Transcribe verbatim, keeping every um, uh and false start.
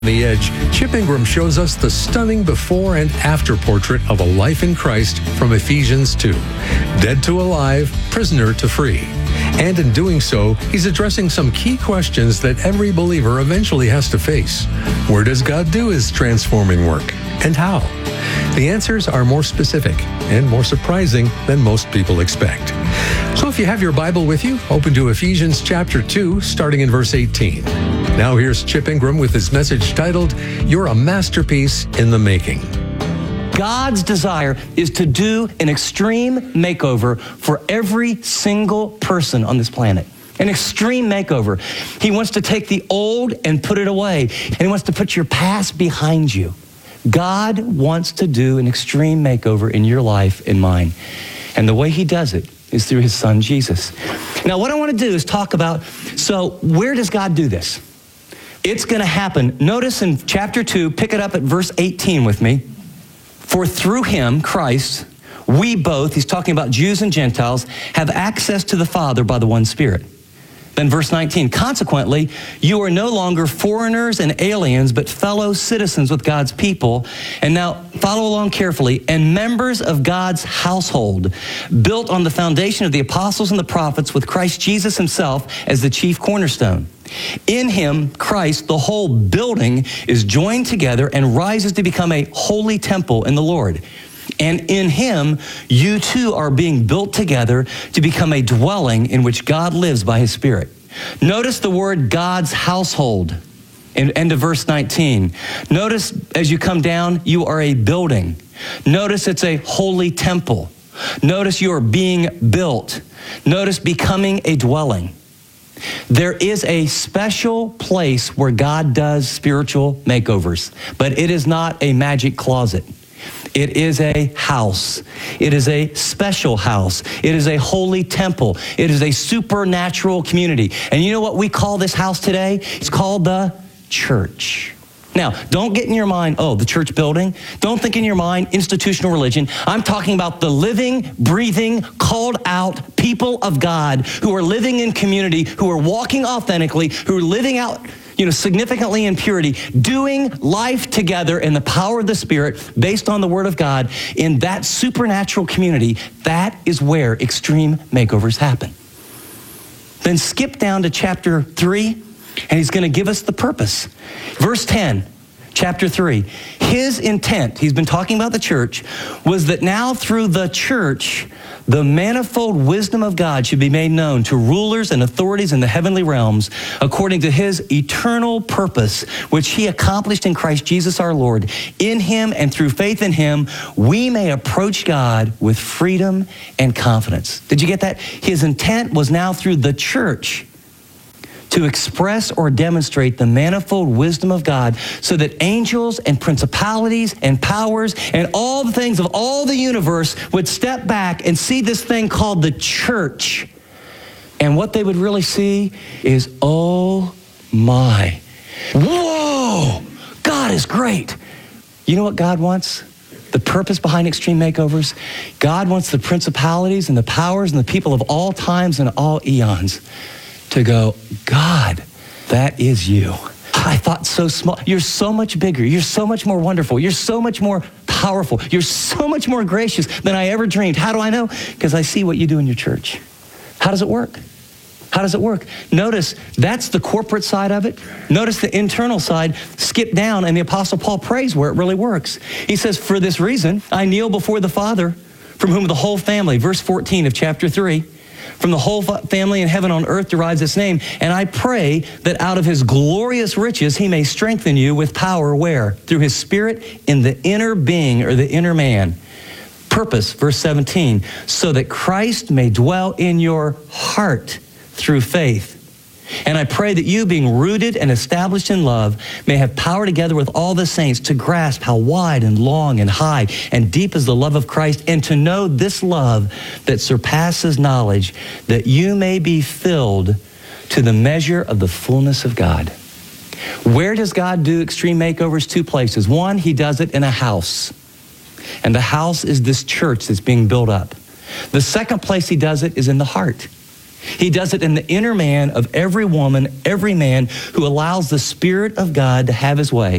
The Edge, Chip Ingram shows us the stunning before and after portrait of a life in Christ from Ephesians two. Dead to alive, prisoner to free. And in doing so, he's addressing some key questions that every believer eventually has to face. Where does God do his transforming work? And how? The answers are more specific and more surprising than most people expect. So if you have your Bible with you, open to Ephesians chapter two, starting in verse eighteen. Now here's Chip Ingram with his message titled, You're a Masterpiece in the Making. God's desire is to do an extreme makeover for every single person on this planet. An extreme makeover. He wants to take the old and put it away. And he wants to put your past behind you. God wants to do an extreme makeover in your life and mine. And the way he does it is through his son, Jesus. Now, what I want to do is talk about, so where does God do this? It's going to happen. Notice in chapter two, pick it up at verse eighteen with me. For through him, Christ, we both, he's talking about Jews and Gentiles, have access to the Father by the one Spirit. Then verse nineteen, consequently, you are no longer foreigners and aliens, but fellow citizens with God's people. And now follow along carefully, and members of God's household, built on the foundation of the apostles and the prophets, with Christ Jesus himself as the chief cornerstone. In him, Christ, the whole building is joined together and rises to become a holy temple in the Lord. And in him, you too are being built together to become a dwelling in which God lives by his Spirit. Notice the word God's household in end of verse nineteen. Notice as you come down, you are a building. Notice it's a holy temple. Notice you are being built. Notice becoming a dwelling. There is a special place where God does spiritual makeovers, but it is not a magic closet. It is a house. It is a special house. It is a holy temple. It is a supernatural community. And you know what we call this house today? It's called the church. Now, don't get in your mind, oh, the church building. Don't think in your mind, institutional religion. I'm talking about the living, breathing, called out people of God who are living in community, who are walking authentically, who are living out, you know, significantly in purity, doing life together in the power of the Spirit based on the Word of God in that supernatural community. That is where extreme makeovers happen. Then skip down to chapter three. And he's going to give us the purpose. Verse ten, chapter three. His intent, he's been talking about the church, was that now through the church, the manifold wisdom of God should be made known to rulers and authorities in the heavenly realms according to his eternal purpose, which he accomplished in Christ Jesus our Lord. In him and through faith in him, we may approach God with freedom and confidence. Did you get that? His intent was now through the church to express or demonstrate the manifold wisdom of God so that angels and principalities and powers and all the things of all the universe would step back and see this thing called the church. And what they would really see is, oh my, whoa, God is great. You know what God wants? The purpose behind extreme makeovers? God wants the principalities and the powers and the people of all times and all eons to go, God, that is you. I thought so small. You're so much bigger. You're so much more wonderful. You're so much more powerful. You're so much more gracious than I ever dreamed. How do I know? Because I see what you do in your church. How does it work? How does it work? Notice that's the corporate side of it. Notice the internal side. Skip down, and the Apostle Paul prays where it really works. He says, for this reason, I kneel before the Father, from whom the whole family, verse fourteen of chapter three, from the whole family in heaven on earth derives its name. And I pray that out of his glorious riches, he may strengthen you with power where? Through his Spirit in the inner being or the inner man. Purpose, verse seventeen, so that Christ may dwell in your heart through faith. And I pray that you, being rooted and established in love, may have power together with all the saints to grasp how wide and long and high and deep is the love of Christ, and to know this love that surpasses knowledge, that you may be filled to the measure of the fullness of God. Where does God do extreme makeovers? Two places. One, he does it in a house. And the house is this church that's being built up. The second place he does it is in the heart. He does it in the inner man of every woman, every man who allows the Spirit of God to have his way.